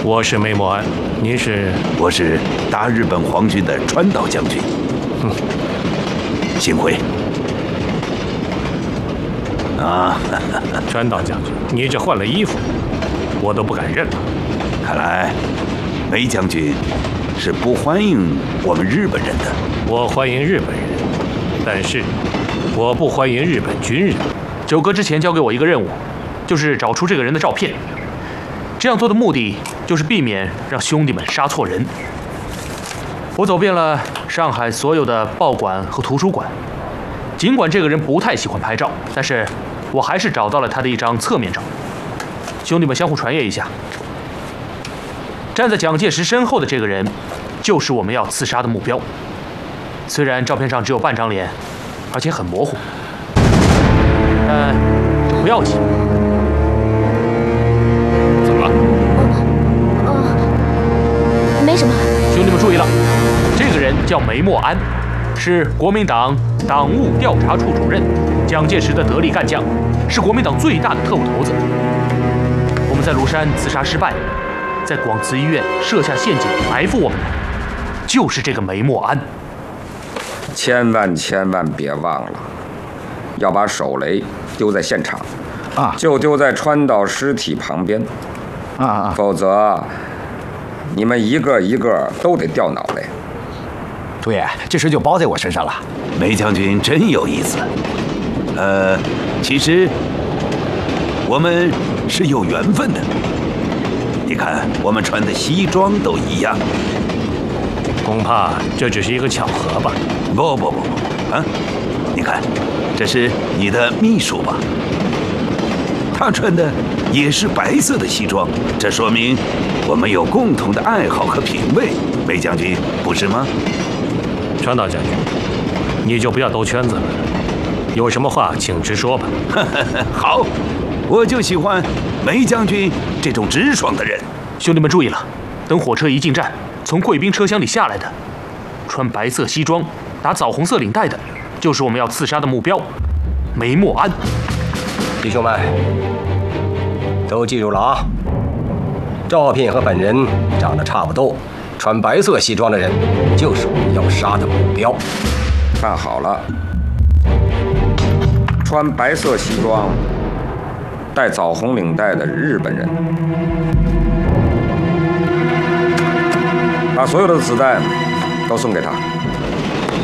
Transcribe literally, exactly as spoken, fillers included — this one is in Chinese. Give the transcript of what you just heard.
我是梅莫安，您是？ 我是大日本皇军的川岛将军。 哼， 幸会。啊， 川岛将军，你这换了衣服，我都不敢认了。 看来梅将军是不欢迎我们日本人的。 我欢迎日本人，但是我不欢迎日本军人。九哥之前交给我一个任务，就是找出这个人的照片。这样做的目的就是避免让兄弟们杀错人。我走遍了上海所有的报馆和图书馆，尽管这个人不太喜欢拍照，但是我还是找到了他的一张侧面照。兄弟们相互传阅一下。站在蒋介石身后的这个人，就是我们要刺杀的目标。虽然照片上只有半张脸，而且很模糊，但这不要紧。怎么了？ 呃，呃，没什么。 兄弟们注意了，这个人叫梅莫安，是国民党党务调查处主任，蒋介石的得力干将，是国民党最大的特务头子。我们在庐山刺杀失败，在广慈医院设下陷阱埋伏我们的，就是这个梅莫安。 千万千万别忘了，要把手雷丢在现场， 啊， 就丢在川岛尸体旁边， 啊啊， 否则你们一个一个都得掉脑袋。 朱爷，这事就包在我身上了。 梅将军真有意思。呃，其实我们是有缘分的。你看，我们穿的西装都一样。 恐怕这只是一个巧合吧？ 不不不不，啊！你看，这是你的秘书吧？他穿的也是白色的西装，这说明我们有共同的爱好和品味。梅将军，不是吗？ 川岛将军，你就不要兜圈子了，有什么话请直说吧。 好，我就喜欢梅将军这种直爽的人。 兄弟们注意了，等火车一进站，从贵宾车厢里下来的，穿白色西装、打枣红色领带的，就是我们要刺杀的目标——梅莫安。 弟兄们，都记住了啊！照片和本人长得差不多，穿白色西装的人就是我们要杀的目标。 看好了，穿白色西装、戴枣红领带的日本人。把所有的子弹都送给他。